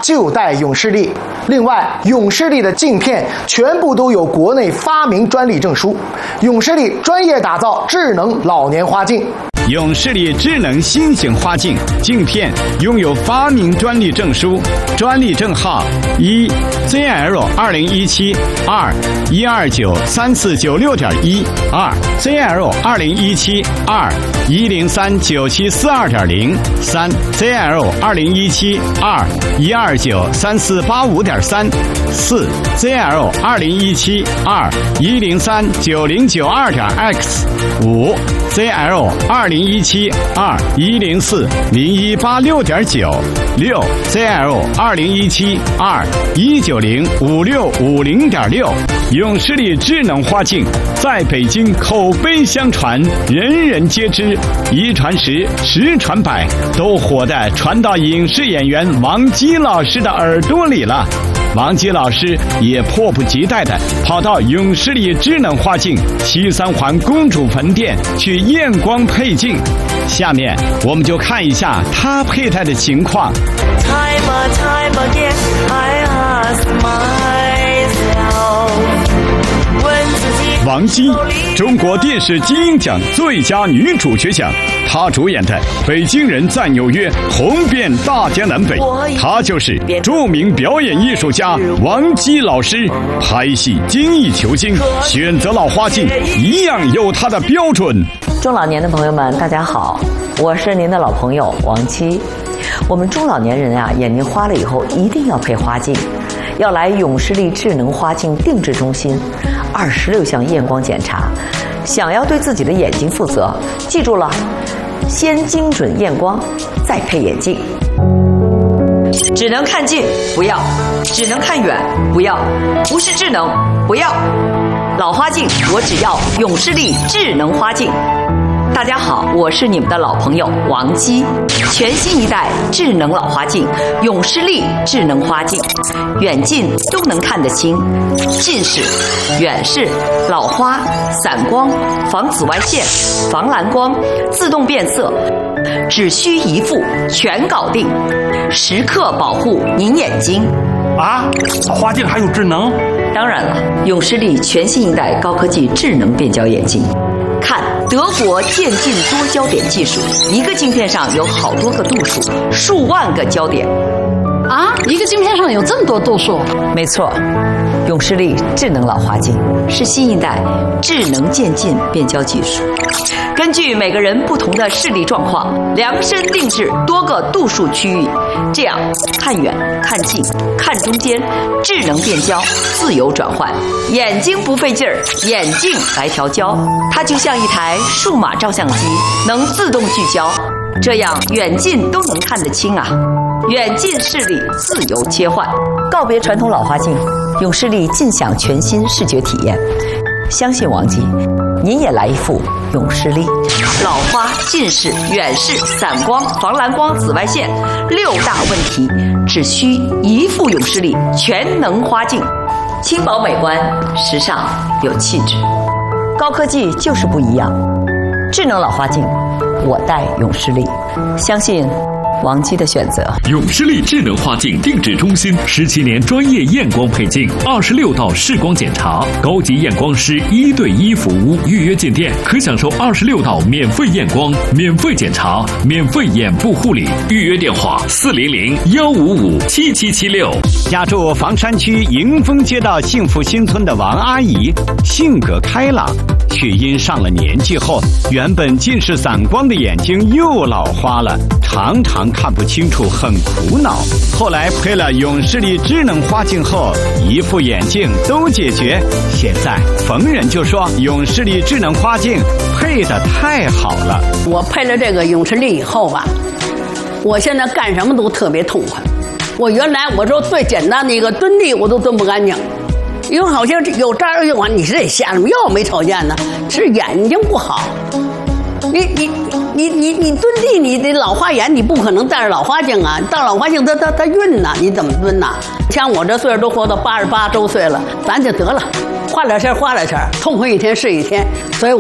就带永视力。另外，永视力的镜片全部都有国内发明专利证书。永视力专业打造智能老年花镜。 永视力智能新型花镜镜片拥有发明专利证书，专利证号1ZL2017 2129349.1 2ZL2017 2103974.2 3ZL2017 2123485.3 4ZL2017 2103909.X 5ZL2017 2104018.9 6ZL2017 2190565.6。永视力智能花镜在北京口碑相传，人人皆知，一传十，十传百，都火的传到影视演员王姬老师的耳朵里了。王姬老师也迫不及待地跑到永视力智能花镜西三环公主坟店去验光配镜。下面我们就看一下他佩戴的情况。王姬，中国电视金鹰奖最佳女主角奖，她主演的《北京人在纽约》红遍大江南北。她就是著名表演艺术家王姬老师。拍戏精益求精，选择老花镜一样有她的标准。 中老年的朋友们，大家好，我是您的老朋友王姬。我们中老年人啊，眼睛花了以后一定要配花镜，要来永视力智能花镜定制中心，26项验光检查。想要对自己的眼睛负责，记住了，先精准验光，再配眼镜。只能看近不要，只能看远不要，不是智能不要。老花镜我只要永视力智能花镜。大家好，我是你们的老朋友王姬。全新一代智能老花镜永视力智能花镜，远近都能看得清，近视、远视、老花、散光、防紫外线、防蓝光、自动变色，只需一副全搞定，时刻保护您眼睛。 啊，老花镜还有智能？ 当然了，永视力全新一代高科技智能变焦眼镜。看德国渐进多焦点技术，一个镜片上有好多个度数，数万个焦点。 啊，一个镜片上有这么多度数？ 没错，永视力智能老花镜是新一代智能渐进变焦技术，根据每个人不同的视力状况，量身定制多个度数区域，这样看远、看近、看中间，智能变焦，自由转换，眼睛不费劲儿，眼镜来调焦，它就像一台数码照相机，能自动聚焦，这样远近都能看得清啊。远近视力自由切换，告别传统老花镜，永视力尽享全新视觉体验。相信王姬，您也来一副永视力。老花、近视、远视、散光、防蓝光、紫外线6大问题，只需一副永视力全能花镜，轻薄美观，时尚有气质。高科技就是不一样，智能老花镜，我戴永视力，相信王姬的选择。 永视力智能花镜定制中心17年专业验光配镜，26道视光检查，高级验光师1对1服务。预约进店可享受26道免费验光、免费检查、免费眼部护理。预约电话400-155-7776。 家住房山区迎丰街道幸福新村的王阿姨，性格开朗，却因上了年纪后，原本近视散光的眼睛又老花了，常常看不清楚，很苦恼。后来配了永视力智能花镜后，一副眼镜都解决。现在逢人就说永视力智能花镜配得太好了。 我配了这个永视力以后吧，我现在干什么都特别痛快。我原来我说最简单的一个蹲地我都蹲不干净，因为好像有这儿用完，你是得下什么药没瞅见呢？是眼睛不好。你蹲地，你得老花眼，你不可能戴着老花镜啊！戴老花镜它晕呐，你怎么蹲呐？像我这岁数都活到88周岁了，咱就得了，花点钱，痛快一天是一天，所以我就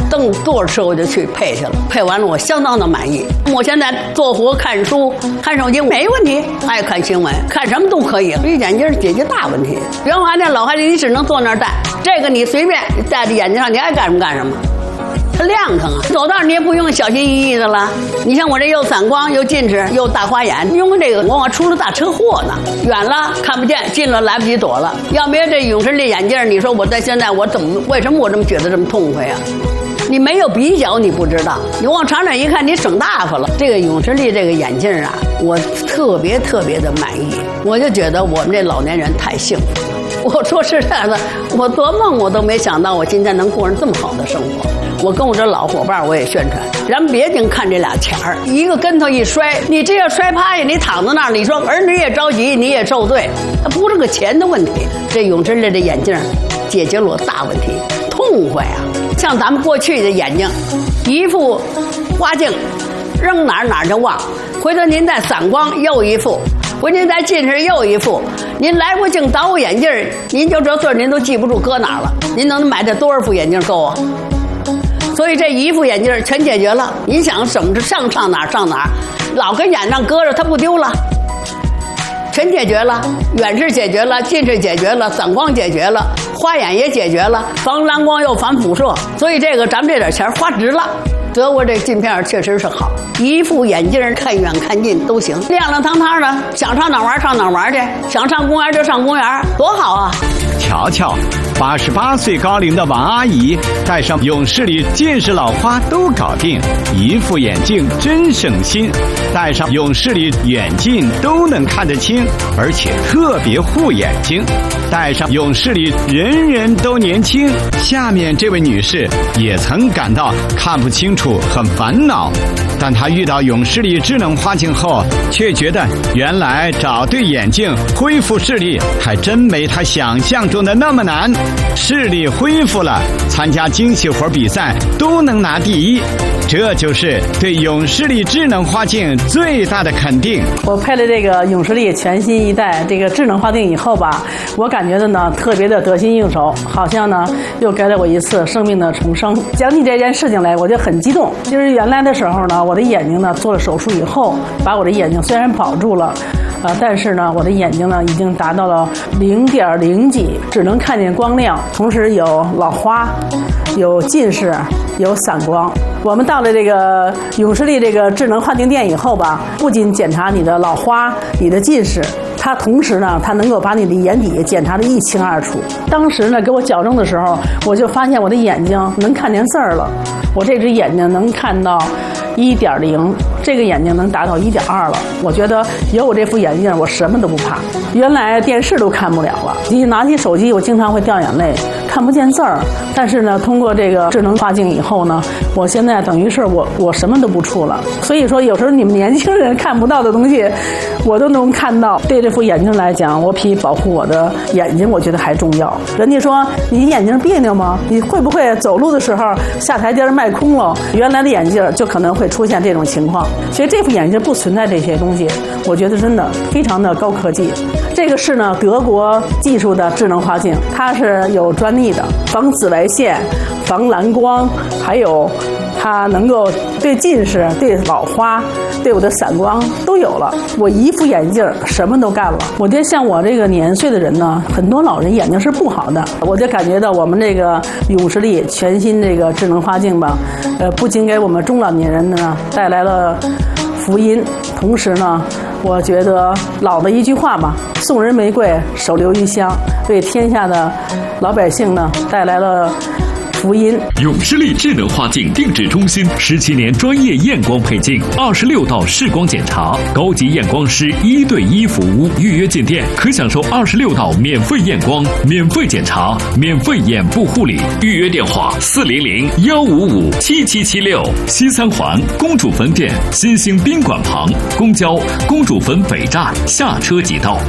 等多少车我就去配去了，配完了我相当的满意。我现在做活、看书、看手机没问题，爱看新闻，看什么都可以。这眼镜解决大问题。原话那老花镜你只能坐那儿戴，这个你随便戴在眼睛上，你爱干什么干什么。它亮堂啊，走道你也不用小心翼翼的了。你像我这又散光又近视又大花眼，用这个我出了大车祸呢，远了看不见，近了来不及躲了。要没有这永视力眼镜，你说我在现在我为什么我这么觉得这么痛快啊？你没有比较你不知道，你往长远一看你省大发了。这个永视力这个眼镜啊，我特别的满意，我就觉得我们这老年人太幸福了。我说实在的，我做梦我都没想到我今天能过上这么好的生活。我跟我这老伙伴我也宣传，咱别净看这俩钱儿，一个跟头一摔，你这要摔趴下，你躺在那儿，你说儿女也着急，你也受罪，它不是个钱的问题。这永视力的眼镜解决了我大问题，痛快啊！像咱们过去的眼睛，一副花镜，扔哪儿就忘，回头您再散光又一副。回您再近视又一副，您来回净倒眼镜，您就这岁您都记不住搁哪儿了。您能买这多少副眼镜够啊？所以这一副眼镜全解决了。您想怎么上哪儿上哪儿，老跟眼上搁着它不丢了，全解决了。远视解决了，近视解决了，散光解决了，花眼也解决了，防蓝光又防辐射。所以这个咱们这点钱花值了。德国这镜片确实是好，一副眼镜看远看近都行，亮亮堂堂的，想上哪玩上哪玩去，想上公园就上公园，多好啊！ 瞧瞧，88岁高龄的王阿姨戴上永视力近视老花都搞定，一副眼镜真省心。戴上永视力远近都能看得清，而且特别护眼睛。戴上永视力人人都年轻。下面这位女士也曾感到看不清楚很烦恼，但她遇到永视力智能花镜后，却觉得原来找对眼镜恢复视力还真没她想象中的那么难。视力恢复了，参加精细活比赛都能拿第一，这就是对永视力智能花镜最大的肯定。 我配了这个永视力全新一代这个智能花镜以后吧，我感觉的呢特别的得心应手，好像呢又给了我一次生命的重生。讲起这件事情来，我就很激动。就是原来的时候呢，我的眼睛呢做了手术以后，把我的眼睛虽然保住了。但是呢，我的眼睛呢已经达到了0.0几，只能看见光亮，同时有老花，有近视，有散光。我们到了这个永视力这个智能花镜店以后吧，不仅检查你的老花、你的近视，它同时呢，它能够把你的眼底检查得一清二楚。当时呢，给我矫正的时候，我就发现我的眼睛能看见字儿了，我这只眼睛能看到1.0，这个眼睛能达到1.2了。我觉得有我这副眼镜，我什么都不怕。原来电视都看不了了，你拿起手机，我经常会掉眼泪，看不见字儿。但是呢，通过这个智能花镜以后呢，我现在等于是我什么都不触了。所以说，有时候你们年轻人看不到的东西，我都能看到。对这副眼镜来讲，我比保护我的眼睛，我觉得还重要。人家说你眼睛别扭吗？你会不会走路的时候下台阶迈空了？原来的眼镜就可能会出现这种情况。所以这副眼镜不存在这些东西，我觉得真的非常的高科技。这个是呢德国技术的智能花镜，它是有专利的，防紫外线、防蓝光，还有它能够对近视、对老花、对我的散光都有了。我一副眼镜什么都干了。我觉得像我这个年岁的人呢，很多老人眼睛是不好的，我就感觉到我们这个永视力全新这个智能花镜吧，不仅给我们中老年人呢带来了福音，同时呢，我觉得老的一句话吧，送人玫瑰，手留余香，为天下的老百姓呢带来了福音。 永视力智能花镜定制中心17年专业验光配镜，26道视光检查，高级验光师1对1服务。预约进店可享受26道免费验光、免费检查、免费眼部护理。预约电话400-155-7776。西三环公主坟店新兴宾馆旁，公交公主坟北站下车即到。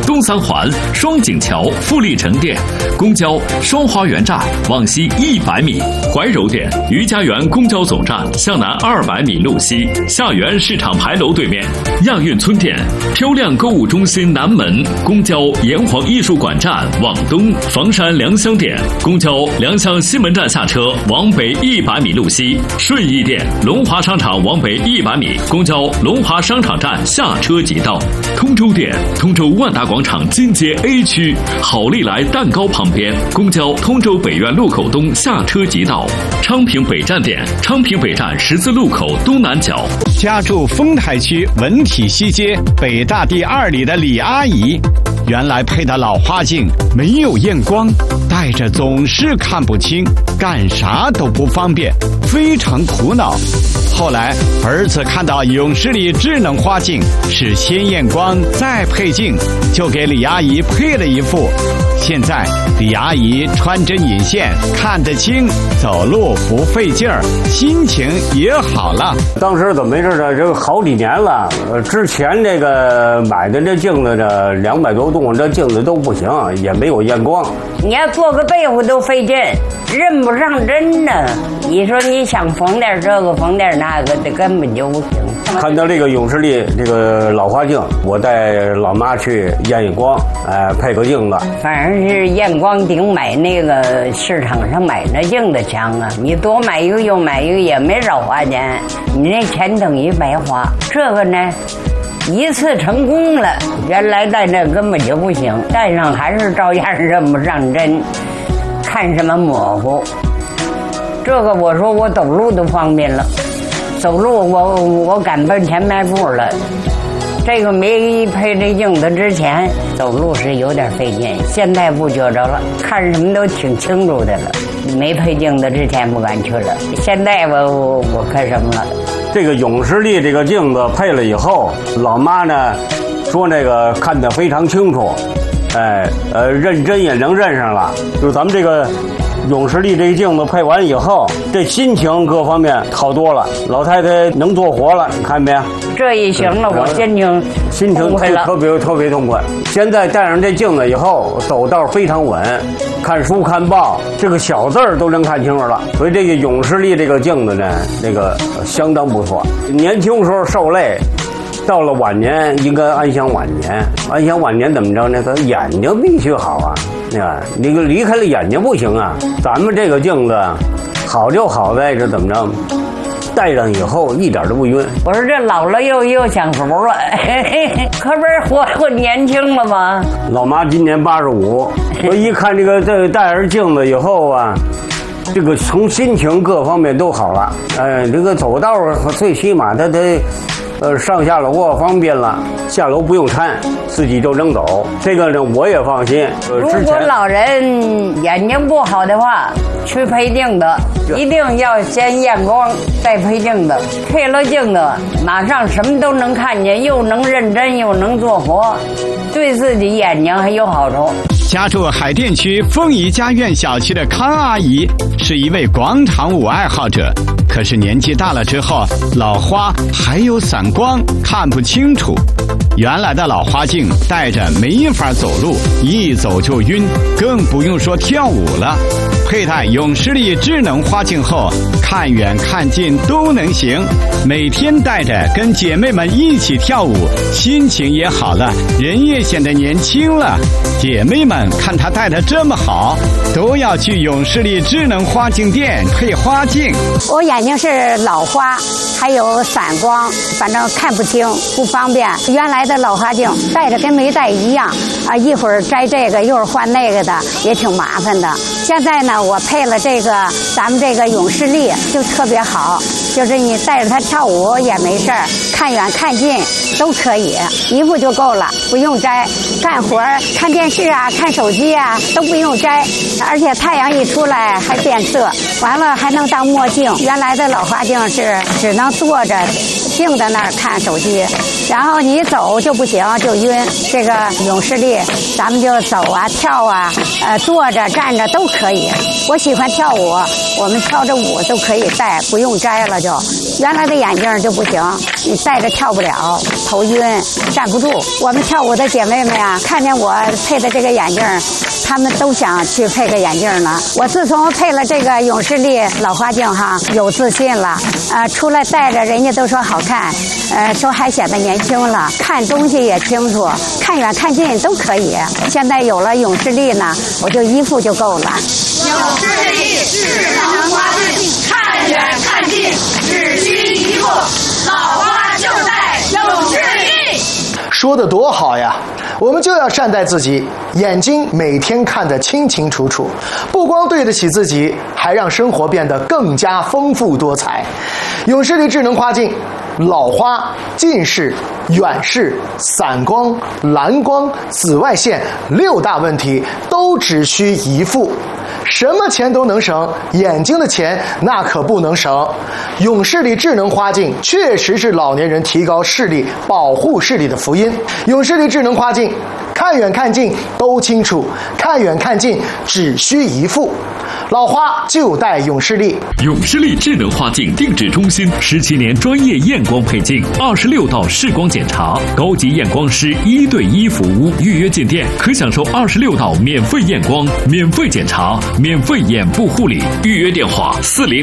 东三环双井桥富力城店，公交双花园站往西100米，怀柔店余家园公交总站向南200米路西，下园市场牌楼对面，亚运村店漂亮购物中心南门，公交炎黄艺术馆站往东，房山良乡店公交良乡西门站下车往北100米路西，顺义店龙华商场往北100米，公交龙华商场站下车即到。通州店通州万达广场金街 A 区好利来蛋糕旁边，公交通州北苑路口东下车即到。昌平北站店昌平北站十字路口东南角。 家住丰台区文体西街北大第2里的李阿姨，原来配的老花镜没有验光，戴着总是看不清，干啥都不方便，非常苦恼。后来儿子看到永视力智能花镜是先验光再配镜，就给李阿姨配了一副。现在李阿姨穿针引线看得清，走路不费劲儿，心情也好了。 当时怎么回事呢？这好几年了，之前这个买的这镜子这200多度，这镜子都不行，也没有验光。 你要做个对付都费劲，认不上针呢。你说你想缝点这个缝点那个，这根本就不行。 看到这个永视力这个老花镜，我带老妈去验验光，配个镜子。 反正是验光顶买那个市场上买那镜子强啊！你多买一个又买一个也没少花钱，你那钱等于白花。这个呢，一次成功了，原来戴那根本就不行，戴上还是照样认不上针，看什么模糊。这个我说我走路都方便了。走路我敢奔前迈步了，这个没配这镜子之前走路是有点费劲，现在不觉着了，看什么都挺清楚的了。没配镜子之前不敢去了，现在我看什么了。 这个永视力这个镜子配了以后，老妈呢说那个看得非常清楚，认真也能认上了。就是咱们这个永视力这个镜子配完以后，这心情各方面好多了，老太太能做活了，你看没？ 这一行了，我心情特别痛快。现在戴上这镜子以后，走道非常稳，看书看报，这个小字儿都能看清楚了。所以这个永视力这个镜子呢，那个相当不错。年轻时候受累，到了晚年应该安享晚年。安享晚年怎么着呢？他眼睛必须好啊，你离开了眼睛不行啊。咱们这个镜子好就好在这怎么着？戴上以后一点都不晕。 我说这老了又享福了，可不是活年轻了吗？ 老妈今年85，我一看这个戴上镜子以后啊，这个从心情各方面都好了。这个走道最起码他得上下楼方便了，下楼不用搀，自己就能走。这个呢我也放心。 如果老人眼睛不好的话，去配镜子，一定要先验光再配镜子。配了镜子，马上什么都能看见，又能认真又能做活，对自己眼睛还有好处。 家住海淀区凤仪家苑小区的康阿姨是一位广场舞爱好者，可是年纪大了之后，老花还有散光，看不清楚。原来的老花镜戴着没法走路，一走就晕，更不用说跳舞了。佩戴永视力智能花镜后，看远看近都能行，每天戴着跟姐妹们一起跳舞，心情也好了，人也显得年轻了。姐妹们看她戴得这么好，都要去永视力智能花镜店配花镜。 我眼睛是老花，还有散光，反正看不清，不方便。原来的老花镜戴着跟没戴一样啊，一会儿摘这个，一会儿换那个的，也挺麻烦的。现在呢，我配了这个咱们这个永视力，就特别好，就是你带着它跳舞也没事儿，看远看近都可以，一副就够了，不用摘。干活看电视啊，看手机啊都不用摘，而且太阳一出来还变色，完了还能当墨镜。原来的老花镜是只能坐着静在那儿看手机，然后你走就不行，就晕。这个永视力咱们就走啊跳啊，坐着站着都可以。我喜欢跳舞，我们跳着舞都可以戴，不用摘了就。 原来的眼镜就不行，你戴着跳不了，头晕，站不住。我们跳舞的姐妹们呀，看见我配的这个眼镜，她们都想去配个眼镜了。我自从配了这个永视力老花镜哈，有自信了，出来戴着人家都说好看，说还显得年轻了，看东西也清楚，看远看近都可以。现在有了永视力呢，我就一副就够了。 永视力智能花镜，看远看近只需一副，老花就戴永视力。 说得多好呀！我们就要善待自己，眼睛每天看得清清楚楚，不光对得起自己，还让生活变得更加丰富多彩。永视力智能花镜，老花、近视、远视、散光、蓝光、紫外线6大问题都只需一副。什么钱都能省，眼睛的钱那可不能省。永视力智能花镜确实是老年人提高视力、保护视力的福音。永视力智能花镜，看远看近都清楚，看远看近只需一副。老花就戴永视力。 永视力智能花镜定制中心17年专业验光配镜，26道视光检查，高级验光师1对1服务，预约进店可享受26道免费验光、免费检查、免费眼部护理。预约电话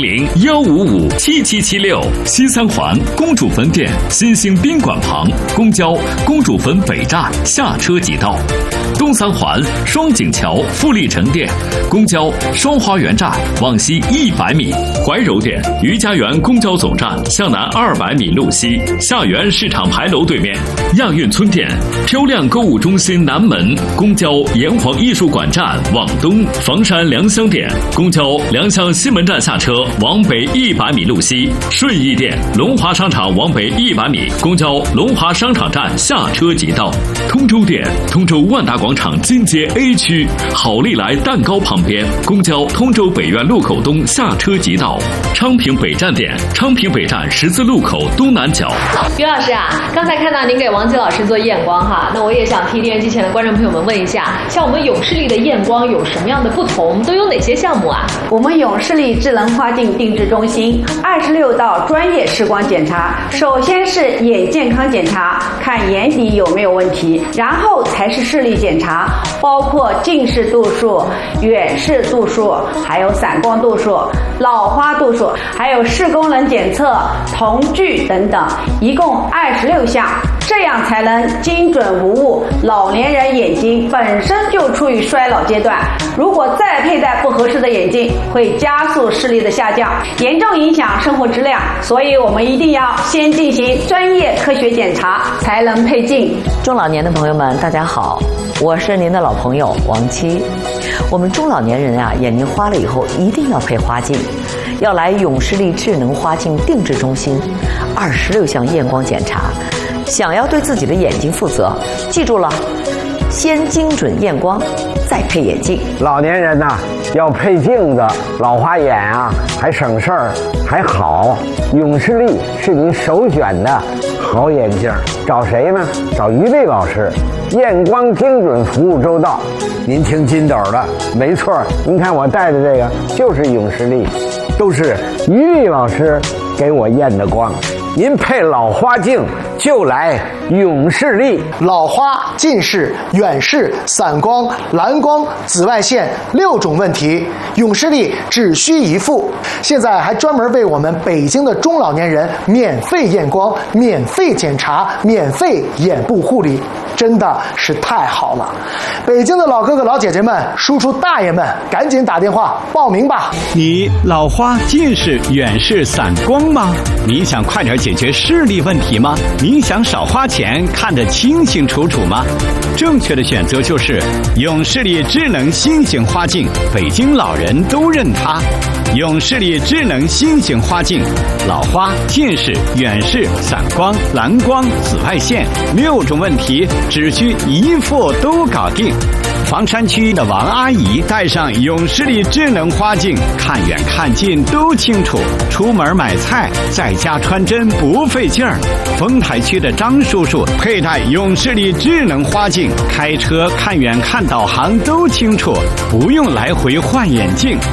400-155-7776。西三环公主坟店新兴宾馆旁，公交公主坟北站下车即到。东三环双井桥富力城店，公交双花园站往西100米。怀柔店余家园公交总站向南200米路西，下园市场牌楼对面。亚运村店漂亮购物中心南门，公交炎黄艺术馆站往东。房山良乡店公交良乡西门站下车往北100米路西。顺义店龙华商场往北100米，公交龙华商场站下车即到。通州店通州万达广场金街 A 区好利来蛋糕旁边，公交通州北苑路口东下车即到。昌平北站店昌平北站十字路口东南角。 于老师啊，刚才看到您给王吉老师做验光哈，那我也想替电视机前的观众朋友们问一下，像我们永视力的验光有什么样的不同，都有哪些项目啊？ 我们永视力智能花镜定制中心26道专业视光检查，首先是眼健康检查，看眼底有没有问题，然后才是视力检查，包括近视度数、远视度数，还有散光度数、老花度数，还有视功能检测、瞳距等等，一共26项，这样才能精准无误。老年人眼睛本身就处于衰老阶段，如果再佩戴不合适的眼镜，会加速视力的下降，严重影响生活质量。所以我们一定要先进行专业科学检查，才能配镜。 中老年的朋友们，大家好，我是您的老朋友王七。我们中老年人啊，眼睛花了以后一定要配花镜，要来永视力智能花镜定制中心，26项验光检查。想要对自己的眼睛负责，记住了，先精准验光，再配眼镜。 老年人呐，要配镜子，老花眼啊，还省事儿，还好。永视力是您首选的好眼镜，找谁呢？找于丽老师，验光精准，服务周到。您听金斗的，没错，您看我戴的这个就是永视力，都是于丽老师给我验的光。您配老花镜就来永视力。 老花、近视、远视、散光、蓝光、紫外线6种问题，永视力只需一副。现在还专门为我们北京的中老年人免费验光、免费检查、免费眼部护理，真的是太好了！北京的老哥哥老姐姐们、叔叔大爷们，赶紧打电话报名吧！ 你老花、近视、远视、散光吗？你想快点解决视力问题吗？你想少花钱看得清清楚楚吗？正确的选择就是永视力智能新型花镜，北京老人都认它。永视力智能新型花镜，老花、近视、远视、散光、蓝光、紫外线6种问题只需一副都搞定。房山区的王阿姨戴上永视力智能花镜，看远看近都清楚，出门买菜在家穿针不费劲儿。丰台区的张叔叔佩戴永视力智能花镜，开车看远看导航都清楚，不用来回换眼镜。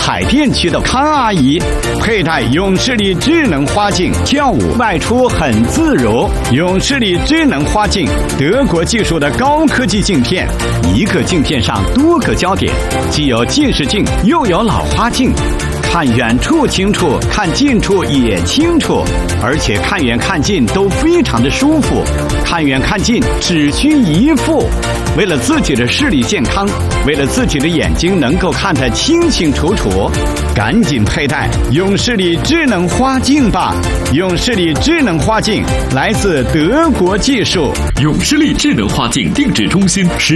海淀区的康阿姨，佩戴永视力智能花镜，跳舞外出很自如。永视力智能花镜，德国技术的高科技镜片，一个镜片上多个焦点，既有近视镜又有老花镜。看远处清楚，看近处也清楚，而且看远看近都非常的舒服，看远看近只需一副。为了自己的视力健康，为了自己的眼睛能够看得清清楚楚，赶紧佩戴永视力智能花镜吧！永视力智能花镜来自德国技术， 永视力智能花镜定制中心实